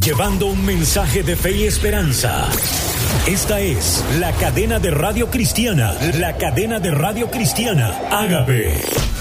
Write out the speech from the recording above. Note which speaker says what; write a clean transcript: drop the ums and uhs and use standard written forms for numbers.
Speaker 1: llevando un mensaje de fe y esperanza. Esta es la cadena de radio cristiana, la cadena de radio cristiana Ágape.